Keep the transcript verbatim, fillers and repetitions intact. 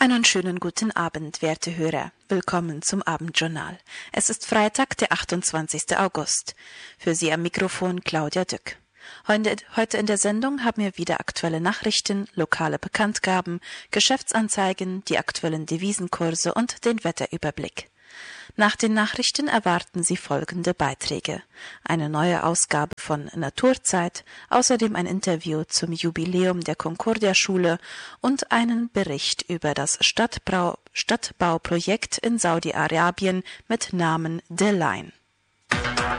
Einen schönen guten Abend, werte Hörer. Willkommen zum Abendjournal. Es ist Freitag, der achtundzwanzigste August. Für Sie am Mikrofon Claudia Dück. Heute in der Sendung haben wir wieder aktuelle Nachrichten, lokale Bekanntgaben, Geschäftsanzeigen, die aktuellen Devisenkurse und den Wetterüberblick. Nach den Nachrichten erwarten Sie folgende Beiträge: eine neue Ausgabe von Naturzeit, außerdem ein Interview zum Jubiläum der Concordia-Schule und einen Bericht über das Stadtbau Stadtbauprojekt in Saudi-Arabien mit Namen The Line.